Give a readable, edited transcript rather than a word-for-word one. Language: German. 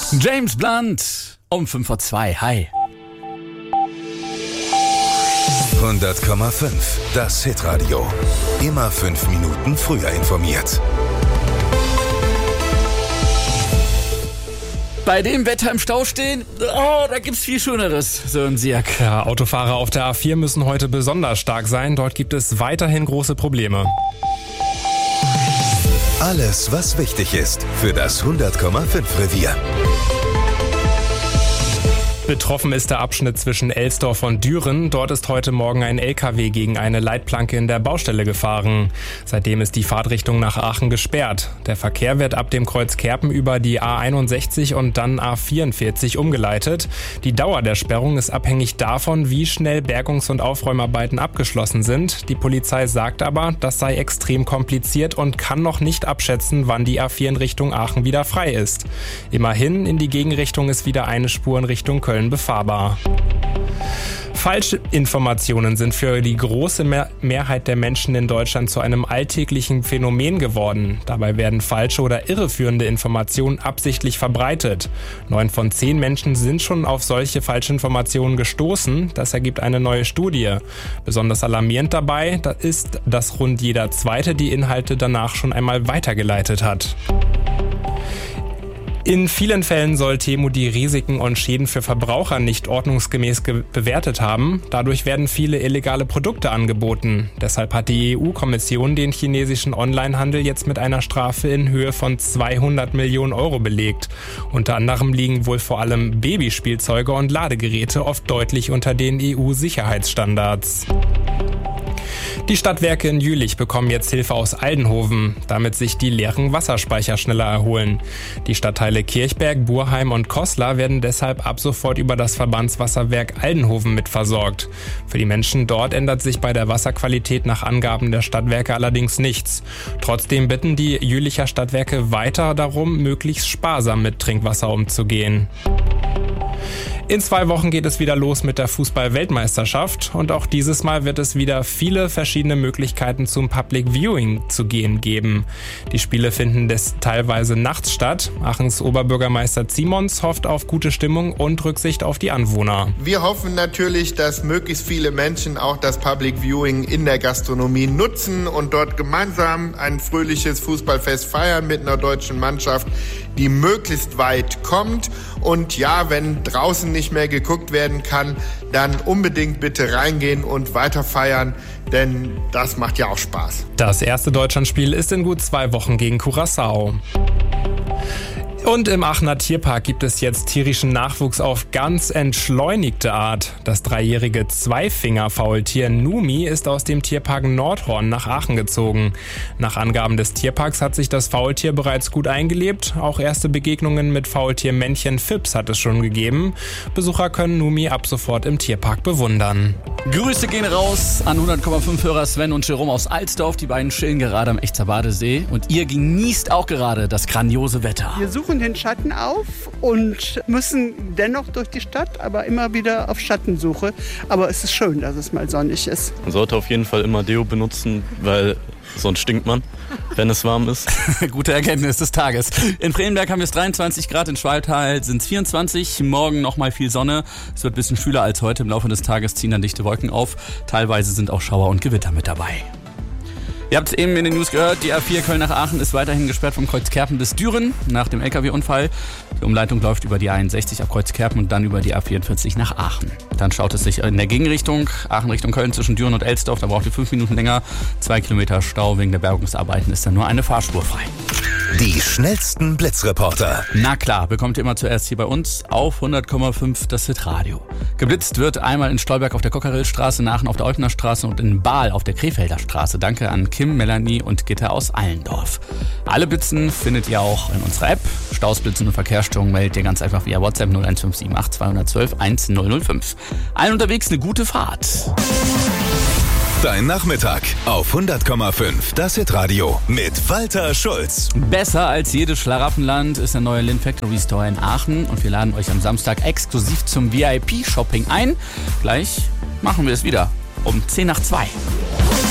James Blunt um 5:02. Hi. 100,5. Das Hitradio. Immer 5 Minuten früher informiert. Bei dem Wetter im Stau stehen, da gibt's viel Schöneres, so ein Siak. Ja, Autofahrer auf der A4 müssen heute besonders stark sein. Dort gibt es weiterhin große Probleme. Alles, was wichtig ist für das 100,5 Revier. Betroffen ist der Abschnitt zwischen Elsdorf und Düren. Dort ist heute Morgen ein LKW gegen eine Leitplanke in der Baustelle gefahren. Seitdem ist die Fahrtrichtung nach Aachen gesperrt. Der Verkehr wird ab dem Kreuz Kerpen über die A61 und dann A44 umgeleitet. Die Dauer der Sperrung ist abhängig davon, wie schnell Bergungs- und Aufräumarbeiten abgeschlossen sind. Die Polizei sagt aber, das sei extrem kompliziert und kann noch nicht abschätzen, wann die A4 in Richtung Aachen wieder frei ist. Immerhin, in die Gegenrichtung ist wieder eine Spur in Richtung Köln befahrbar. Falschinformationen sind für die große Mehrheit der Menschen in Deutschland zu einem alltäglichen Phänomen geworden. Dabei werden falsche oder irreführende Informationen absichtlich verbreitet. 9 von 10 Menschen sind schon auf solche Falschinformationen gestoßen. Das ergibt eine neue Studie. Besonders alarmierend dabei ist, dass rund jeder Zweite die Inhalte danach schon einmal weitergeleitet hat. In vielen Fällen soll Temu die Risiken und Schäden für Verbraucher nicht ordnungsgemäß bewertet haben. Dadurch werden viele illegale Produkte angeboten. Deshalb hat die EU-Kommission den chinesischen Onlinehandel jetzt mit einer Strafe in Höhe von 200 Millionen Euro belegt. Unter anderem liegen wohl vor allem Babyspielzeuge und Ladegeräte oft deutlich unter den EU-Sicherheitsstandards. Die Stadtwerke in Jülich bekommen jetzt Hilfe aus Aldenhoven, damit sich die leeren Wasserspeicher schneller erholen. Die Stadtteile Kirchberg, Burheim und Koslar werden deshalb ab sofort über das Verbandswasserwerk Aldenhoven mitversorgt. Für die Menschen dort ändert sich bei der Wasserqualität nach Angaben der Stadtwerke allerdings nichts. Trotzdem bitten die Jülicher Stadtwerke weiter darum, möglichst sparsam mit Trinkwasser umzugehen. In 2 Wochen geht es wieder los mit der Fußball-Weltmeisterschaft und auch dieses Mal wird es wieder viele verschiedene Möglichkeiten zum Public Viewing zu gehen geben. Die Spiele finden teilweise nachts statt. Aachens Oberbürgermeister Simons hofft auf gute Stimmung und Rücksicht auf die Anwohner. Wir hoffen natürlich, dass möglichst viele Menschen auch das Public Viewing in der Gastronomie nutzen und dort gemeinsam ein fröhliches Fußballfest feiern mit einer deutschen Mannschaft, die möglichst weit kommt. Und ja, wenn draußen nicht mehr geguckt werden kann, dann unbedingt bitte reingehen und weiter feiern, denn das macht ja auch Spaß. Das erste Deutschlandspiel ist in gut 2 Wochen gegen Curaçao. Und im Aachener Tierpark gibt es jetzt tierischen Nachwuchs auf ganz entschleunigte Art. Das 3-jährige Zweifinger-Faultier Numi ist aus dem Tierpark Nordhorn nach Aachen gezogen. Nach Angaben des Tierparks hat sich das Faultier bereits gut eingelebt. Auch erste Begegnungen mit Faultiermännchen Fips hat es schon gegeben. Besucher können Numi ab sofort im Tierpark bewundern. Grüße gehen raus an 100,5 Hörer Sven und Jerome aus Alsdorf. Die beiden chillen gerade am Echtzer Badesee und ihr genießt auch gerade das grandiose Wetter. Wir suchen den Schatten auf und müssen dennoch durch die Stadt, aber immer wieder auf Schattensuche. Aber es ist schön, dass es mal sonnig ist. Man sollte auf jeden Fall immer Deo benutzen, weil sonst stinkt man, wenn es warm ist. Gute Erkenntnis des Tages. In Fredenberg haben wir es 23 Grad, in Schwalbtal sind es 24. Morgen nochmal viel Sonne. Es wird ein bisschen kühler als heute. Im Laufe des Tages ziehen dann dichte Wolken auf. Teilweise sind auch Schauer und Gewitter mit dabei. Ihr habt es eben in den News gehört, die A4 Köln nach Aachen ist weiterhin gesperrt vom Kreuz Kerpen bis Düren nach dem LKW-Unfall. Die Umleitung läuft über die A61 ab Kreuz Kerpen und dann über die A44 nach Aachen. Dann schaut es sich in der Gegenrichtung, Aachen Richtung Köln zwischen Düren und Elsdorf, da braucht ihr 5 Minuten länger. 2 Kilometer Stau wegen der Bergungsarbeiten ist dann nur eine Fahrspur frei. Die schnellsten Blitzreporter. Na klar, bekommt ihr immer zuerst hier bei uns auf 100,5 das Hitradio. Geblitzt wird einmal in Stolberg auf der Cockerillstraße, in Aachen auf der Eupner Straße und in Bahl auf der Krefelder Straße. Danke an Kim, Melanie und Gitta aus Allendorf. Alle Blitzen findet ihr auch in unserer App. Staus, Blitzen und Verkehrsstörungen meldet ihr ganz einfach via WhatsApp 01578 212 1005. Allen unterwegs eine gute Fahrt. Dein Nachmittag auf 100,5 das Hitradio mit Walter Schulz. Besser als jedes Schlaraffenland ist der neue Lin Factory Store in Aachen und wir laden euch am Samstag exklusiv zum VIP-Shopping ein. Gleich machen wir es wieder um 10 nach 2.